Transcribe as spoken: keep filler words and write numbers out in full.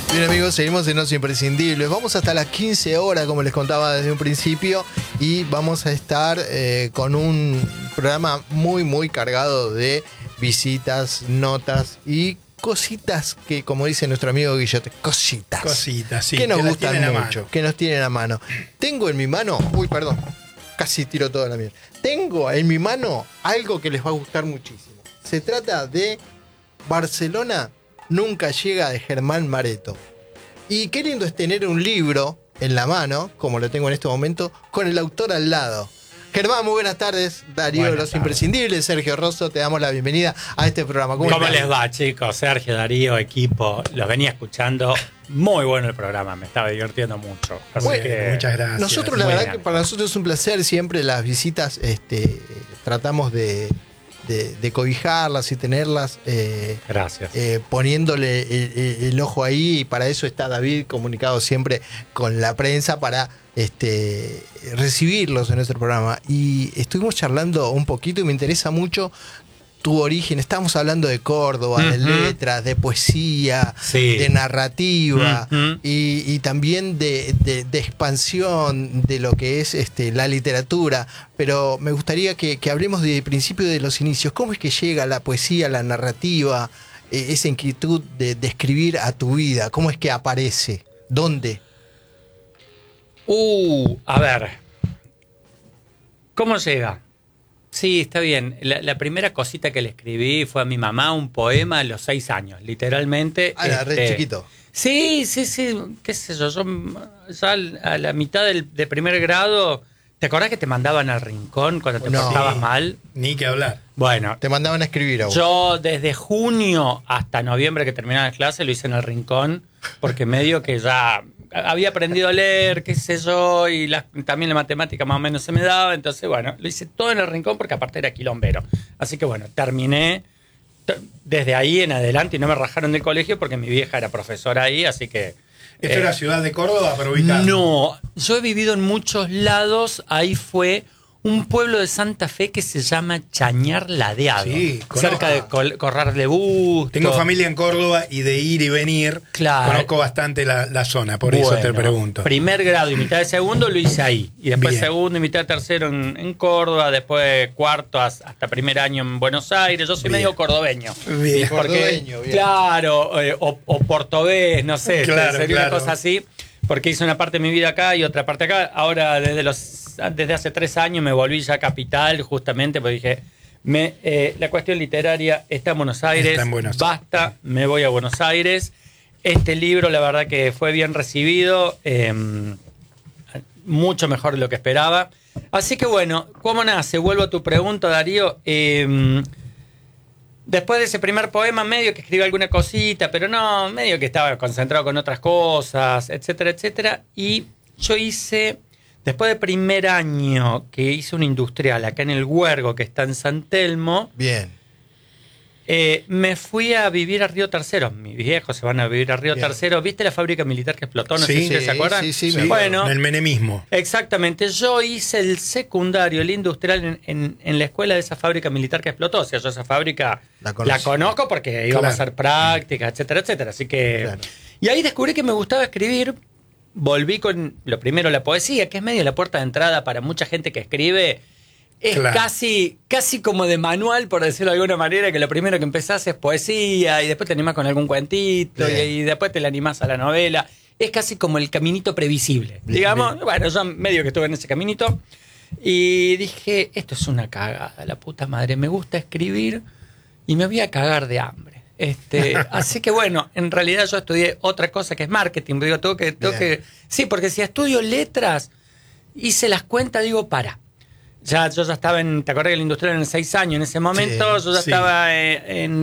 Bien, amigos, seguimos en Los Imprescindibles. Vamos hasta las quince horas, como les contaba desde un principio, y vamos a estar eh, con un programa muy, muy cargado de visitas, notas y cositas que, como dice nuestro amigo Guillote, cositas. Cositas, sí. Que nos que las gustan tienen a mucho, mano. que nos tienen a mano. Tengo en mi mano, uy, perdón, casi tiro toda la mierda. Tengo en mi mano algo que les va a gustar muchísimo. Se trata de Barcelona nunca llega, de Germán Mareto. Y qué lindo es tener un libro en la mano, como lo tengo en este momento, con el autor al lado. Germán, muy buenas tardes. Darío de Los Imprescindibles, Sergio Rosso, te damos la bienvenida a este programa. ¿Cómo, ¿Cómo les va, chicos? Sergio, Darío, equipo, los venía escuchando. Muy bueno el programa, me estaba divirtiendo mucho. Así Bueno, que muchas gracias. Nosotros, la Muy verdad, bien. que para nosotros es un placer siempre las visitas, este, tratamos de, de, de cobijarlas y tenerlas. Eh, Gracias. Eh, poniéndole el, el- el ojo ahí, y para eso está David comunicado siempre con la prensa para este, recibirlos en nuestro programa. Y estuvimos charlando un poquito y me interesa mucho tu origen. Estamos hablando de Córdoba, de Ujú. letras, de poesía, Sí. de narrativa, Ujú. y, y también de, de- de expansión de lo que es este, la literatura. Pero me gustaría que, que hablemos de principio, de los inicios. ¿Cómo es que llega la poesía, la narrativa, eh, esa inquietud de, de escribir a tu vida? ¿Cómo es que aparece? ¿Dónde? Uh, a ver. ¿Cómo llega? Sí, está bien. La, la primera cosita que le escribí fue a mi mamá, un poema a los seis años, literalmente. Ah, era re este, chiquito. Sí, sí, sí, qué sé yo, yo ya a la mitad del de primer grado, ¿te acordás que te mandaban al rincón cuando te No. portabas Sí. mal? Ni que hablar. Bueno, Te mandaban a escribir a vos. yo desde junio hasta noviembre que terminaba las clases lo hice en el rincón, porque medio que ya había aprendido a leer, qué sé yo, y la- también la matemática más o menos se me daba, entonces bueno, lo hice todo en el rincón porque aparte era quilombero. Así que bueno, terminé t- desde ahí en adelante y no me rajaron del colegio porque mi vieja era profesora ahí, así que... Esto eh, era Ciudad de Córdoba, pero ubicado. no, yo he vivido en muchos lados. Ahí fue un pueblo de Santa Fe que se llama Chañar Ladeado. Sí, cerca de Col- Corral de Busto. Tengo familia en Córdoba y de ir y venir Claro. conozco bastante la, la zona, por eso te Bueno, pregunto. Primer grado y mitad de segundo lo hice ahí. Y después Bien. segundo y mitad de tercero en, en Córdoba. Después cuarto as- hasta primer año en Buenos Aires. Yo soy Bien. medio cordobeño. Bien. Porque, Cordobeño, bien. claro, eh, o, o portugués, no sé, Claro, sería claro. una cosa así. Porque hice una parte de mi vida acá y otra parte acá. Ahora, desde los desde hace tres años me volví ya a Capital, justamente, porque dije, me, eh, la cuestión literaria está en Buenos Aires, Está en Buenos Aires. basta, me voy a Buenos Aires. Este libro, la verdad que fue bien recibido, eh, mucho mejor de lo que esperaba. Así que bueno, ¿cómo nace? Vuelvo a tu pregunta, Darío. Eh, Después de ese primer poema, medio que escribí alguna cosita, pero no, medio que estaba concentrado con otras cosas, etcétera, etcétera. Y yo hice, después de primer año que hice un industrial acá en el Huergo, que está en San Telmo, Bien. eh, me fui a vivir a Río Tercero. Mis viejos se van a vivir a Río Bien. Tercero. ¿Viste la fábrica militar que explotó? No Sí, sé si ustedes sí, se acuerdan. sí, sí, me Sí, acuerdo. Bueno, en el menemismo. exactamente, yo hice el secundario, el industrial, en, en- en la escuela de esa fábrica militar que explotó. O sea, yo esa fábrica La la, conocí. conozco porque íbamos Claro. a hacer prácticas, etcétera, etcétera. Así que. Claro. Y ahí descubrí que me gustaba escribir. Volví con lo primero, la poesía, que es medio la puerta de entrada para mucha gente que escribe. Es Claro. casi, casi como de manual, por decirlo de alguna manera, que lo primero que empezás es poesía y después te animás con algún cuentito y, Bien. y después te la animás a la novela. Es casi como el caminito previsible, Bien, digamos. bien. Bueno, yo medio que estuve en ese caminito y dije, esto es una cagada, la puta madre, me gusta escribir y me voy a cagar de hambre. Este, así que bueno, en realidad yo estudié otra cosa que es marketing. Digo, tengo que, tengo Bien. que, sí, porque si estudio letras, hice las cuentas, digo, para. Ya, yo ya estaba en, ¿te acuerdas que el industrial en seis años? En ese momento Sí, yo ya sí. estaba eh, en